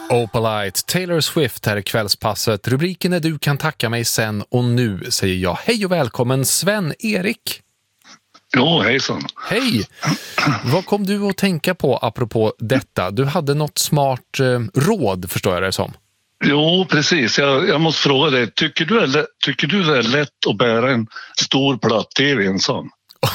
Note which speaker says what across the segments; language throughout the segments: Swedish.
Speaker 1: Opalite, Taylor Swift här i kvällspasset. Rubriken är Du kan tacka mig sen och nu säger jag hej och välkommen Sven-Erik.
Speaker 2: Jo, hejsan.
Speaker 1: Hej! Vad kom du att tänka på apropå detta? Du hade något smart råd, förstår jag det som.
Speaker 2: Jo, precis. Jag måste fråga dig. Tycker du det är lätt att bära en stor platt-tv ensam?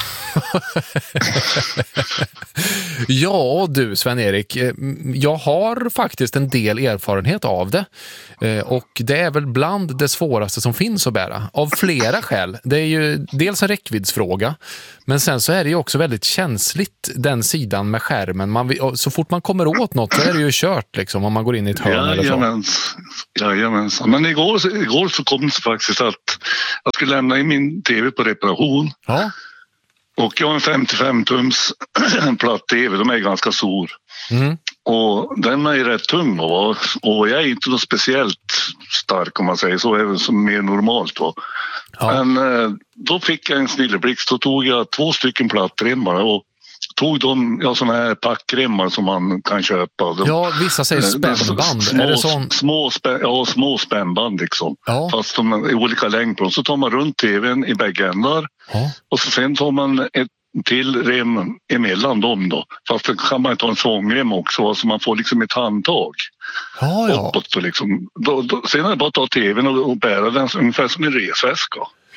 Speaker 1: Ja du Sven-Erik, jag har faktiskt en del erfarenhet av det och det är väl bland det svåraste som finns att bära av flera skäl. Det är ju dels en räckviddsfråga, men sen så är det ju också väldigt känsligt den sidan med skärmen. Så fort man kommer åt något så är det ju kört liksom, om man går in i ett hörn eller så.
Speaker 2: Jajamensan. Men igår så kom det faktiskt att jag skulle lämna in min tv på reparation.
Speaker 1: Ja.
Speaker 2: Och jag har en 55-tums platt-tv, de är ganska stor.
Speaker 1: Mm.
Speaker 2: Och den är rätt tung och jag är inte något speciellt stark om man säger så, även som mer normalt. Va? Ja. Men då fick jag en snilleblixt, då tog jag 2 stycken plattremmar och tog de såna här packremmar som man kan köpa.
Speaker 1: Ja, vissa säger spännband. Är det sån?
Speaker 2: Små spännband liksom.
Speaker 1: Ja.
Speaker 2: Fast de är olika längd på dem. Så tar man runt tvn i bägge ändar. Ja. Och sen tar man ett till rem emellan dem då. Fast då kan man ta en svångrem också så man får liksom ett handtag.
Speaker 1: Ja.
Speaker 2: Uppåt och liksom. Sen är det bara att ta tvn och bära den ungefär som en resväska.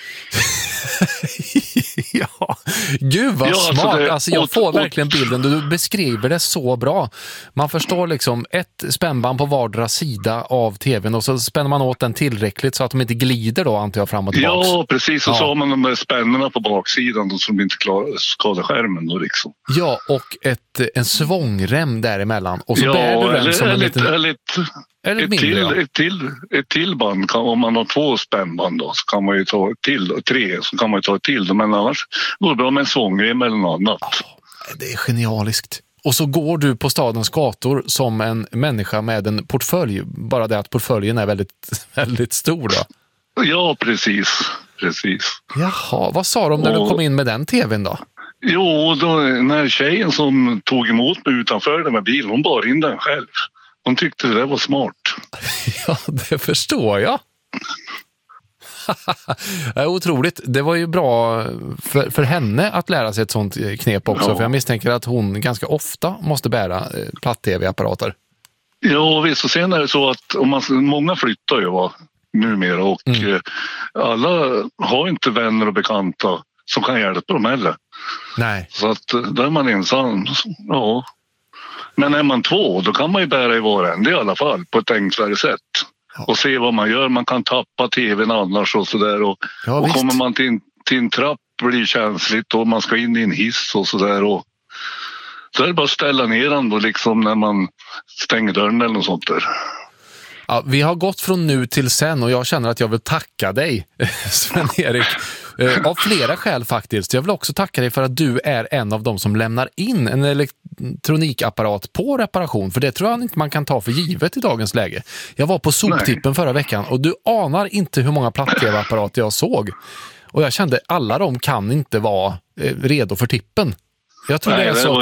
Speaker 1: Ja, gud vad smart. Alltså jag får verkligen bilden. Du beskriver det så bra. Man förstår liksom ett spännband på vardera sida av tvn och så spänner man åt den tillräckligt så att de inte glider då, antar jag, fram och tillbaka.
Speaker 2: Ja, precis. Och så har man de där spännorna på baksidan då, som inte skadar skärmen då liksom.
Speaker 1: Ja, och en svångrem däremellan. Och så bär du den som en liten...
Speaker 2: Ett till band, om man har 2 spännband då, så kan man ju ta till 3, så kan man ju ta till dem, men annars går det bra med en svångrem eller något annat.
Speaker 1: Det är genialiskt. Och så går du på stadens gator som en människa med en portfölj, bara det att portföljen är väldigt, väldigt stor då.
Speaker 2: Ja, precis.
Speaker 1: Jaha, vad sa de när du kom in med den tvn då?
Speaker 2: Jo, då, när tjejen som tog emot mig utanför den med bilen, hon bar in den själv. Hon tyckte det var smart.
Speaker 1: Ja, det förstår jag. Otroligt. Det var ju bra för henne att lära sig ett sånt knep också. Ja. För jag misstänker att hon ganska ofta måste bära platt-tv-apparater.
Speaker 2: Ja, visst. Och sen är det så att många flyttar ju numera och alla har inte vänner och bekanta som kan hjälpa dem heller.
Speaker 1: Nej.
Speaker 2: Så att då är man ensam. Ja. Men är man 2, då kan man ju bära i varenda i alla fall på ett enklare sätt. Ja. Och se vad man gör. Man kan tappa tvn annars och sådär. Och kommer man till en trapp blir det känsligt och man ska in i en hiss och sådär. Och så är det bara att ställa ner den då liksom när man stänger dörren eller något sånt där.
Speaker 1: Ja, vi har gått från nu till sen och jag känner att jag vill tacka dig, Sven-Erik. Av flera skäl faktiskt. Jag vill också tacka dig för att du är en av dem som lämnar in en elektronikapparat på reparation. För det tror jag inte man kan ta för givet i dagens läge. Jag var på soptippen förra veckan och du anar inte hur många platt-tv-apparater jag såg. Och jag kände alla de kan inte vara redo för tippen. Jag tror det är så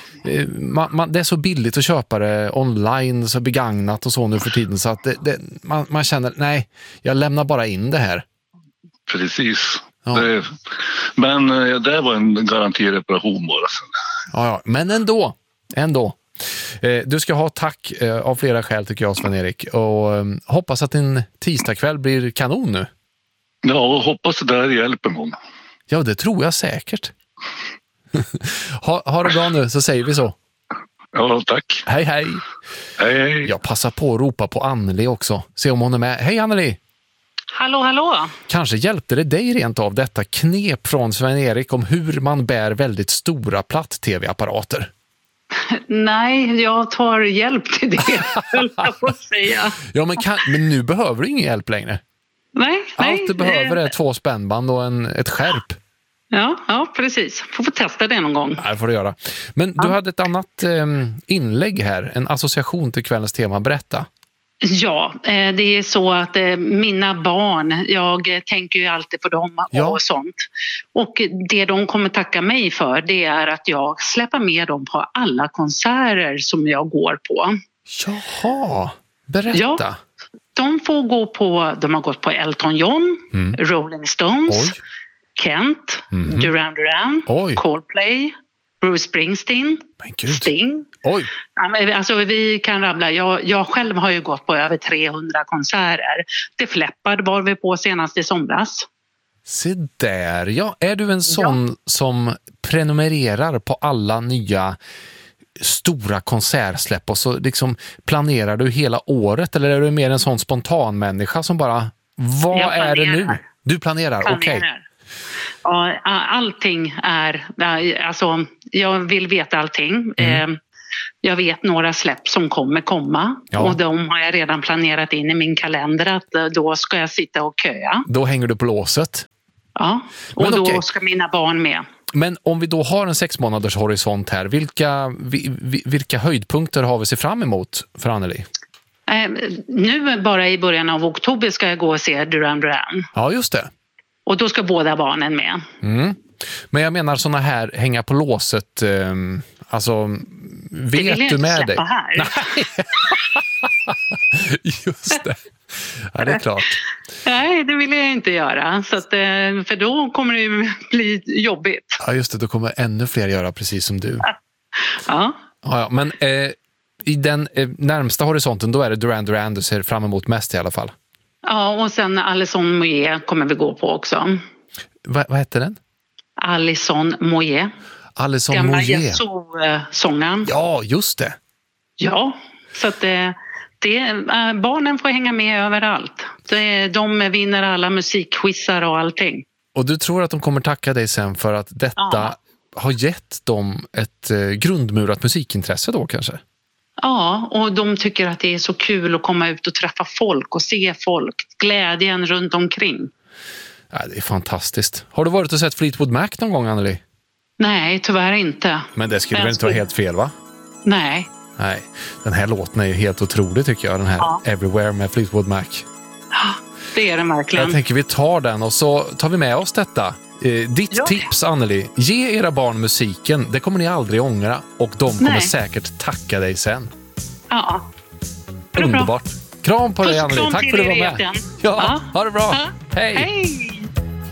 Speaker 1: att det är så billigt att köpa det online, så begagnat och så nu för tiden, så att man känner, nej, jag lämnar bara in det här.
Speaker 2: Precis.
Speaker 1: Ja.
Speaker 2: Men det var en garantireparation bara.
Speaker 1: Ja, men ändå. Du ska ha tack av flera skäl tycker jag, Sven-Erik, och hoppas att din tisdagkväll blir kanon nu.
Speaker 2: Ja, och hoppas det där hjälper någon.
Speaker 1: Ja, det tror jag säkert. Ha det bra nu, så säger vi så.
Speaker 2: Ja, tack.
Speaker 1: Hej.
Speaker 2: Hej.
Speaker 1: Jag passar på att ropa på Anneli också. Se om hon är med. Hej Anneli.
Speaker 3: Hallå.
Speaker 1: Kanske hjälpte det dig rent av detta knep från Sven-Erik om hur man bär väldigt stora platt-tv-apparater.
Speaker 3: Nej, jag tar hjälp till det, höll jag på att säga.
Speaker 1: Ja, men nu behöver du ingen hjälp längre.
Speaker 3: Nej.
Speaker 1: Allt du behöver är 2 spännband och ett skärp.
Speaker 3: Ja, precis. Får testa det någon gång.
Speaker 1: Ja, det får du göra. Men du hade ett annat inlägg här, en association till kvällens tema. Berätta.
Speaker 3: Ja, det är så att mina barn, jag tänker ju alltid på dem och sånt. Och det de kommer tacka mig för, det är att jag släpper med dem på alla konserter som jag går på.
Speaker 1: Jaha, berätta.
Speaker 3: Ja, de har gått på Elton John, Rolling Stones, Kent, Duran Duran, Coldplay, Bruce Springsteen, Sting.
Speaker 1: Oj.
Speaker 3: Alltså vi kan rabbla. Jag själv har ju gått på över 300 konserter. Def Leppard var vi på senast i somras.
Speaker 1: Se där, ja. Är du en sån som prenumererar på alla nya stora konsertsläpp och så liksom planerar du hela året, eller är du mer en sån spontan människa som bara, vad är det nu? Du planerar. Okej.
Speaker 3: Ja, allting är, alltså jag vill veta allting. Jag vet några släpp som kommer komma och de har jag redan planerat in i min kalender att då ska jag sitta och köa.
Speaker 1: Då hänger du på låset.
Speaker 3: Ja, och då ska mina barn med.
Speaker 1: Men om vi då har en 6 månaders horisont här, vilka höjdpunkter har vi se fram emot för Anneli?
Speaker 3: Nu bara i början av oktober ska jag gå och se Duran Duran.
Speaker 1: Ja, just det.
Speaker 3: Och då ska båda barnen med.
Speaker 1: Men jag menar såna här hänga på låset, alltså vet du med dig?
Speaker 3: Här.
Speaker 1: Nej. Just det. Ja, det är klart.
Speaker 3: Nej, det vill jag inte göra. Så att, för då kommer det ju bli jobbigt.
Speaker 1: Ja, just det. Då kommer ännu fler göra precis som du.
Speaker 3: Ja,
Speaker 1: men i den närmsta horisonten då är det Duran Duran du ser fram emot mest i alla fall.
Speaker 3: Ja, och sen Alison Moyet kommer vi gå på också.
Speaker 1: Vad heter den?
Speaker 3: Alison Moyet.
Speaker 1: Alison Moyet.
Speaker 3: Gamla Jesu-sångaren.
Speaker 1: Ja, just det.
Speaker 3: Ja, så att barnen får hänga med överallt. De vinner alla musikquizar och allting.
Speaker 1: Och du tror att de kommer tacka dig sen för att detta har gett dem ett grundmurat musikintresse då kanske?
Speaker 3: Ja, och de tycker att det är så kul att komma ut och träffa folk och se folk. Glädjen runt omkring.
Speaker 1: Ja, det är fantastiskt. Har du varit och sett Fleetwood Mac någon gång, Anneli?
Speaker 3: Nej, tyvärr inte.
Speaker 1: Men det skulle väl inte vara helt fel, va?
Speaker 3: Nej.
Speaker 1: Nej, den här låten är ju helt otrolig tycker jag. Den här Everywhere med Fleetwood Mac.
Speaker 3: Ja, det är den verkligen.
Speaker 1: Jag tänker vi tar den och så tar vi med oss detta. Ditt tips, Anneli, ge era barn musiken. Det kommer ni aldrig ångra. Och de kommer säkert tacka dig sen.
Speaker 3: Ja.
Speaker 1: Underbart. Kram på dig, Anneli. Tack för att du var med.
Speaker 3: Ja,
Speaker 1: ha det bra.
Speaker 3: Hej.